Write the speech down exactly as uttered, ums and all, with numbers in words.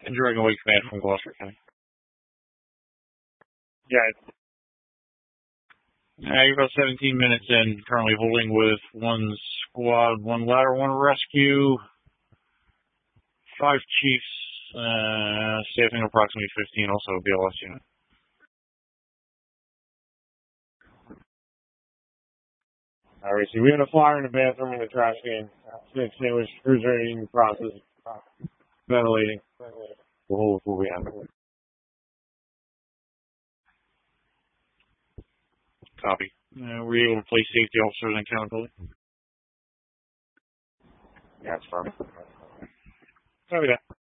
Enduring awake command from Gloucester County. Yeah. Uh, you're about seventeen minutes in, currently holding with one squad, one ladder, one rescue, five chiefs, uh, staffing approximately fifteen, also a B L S unit. Alright, so we had a fire in the bathroom in the trash can. Extinguished, refrigerating process, ventilating. We'll, we'll be out. Copy. Uh, were you able to place safety officers in accountability? Yeah, it's fine. Copy that.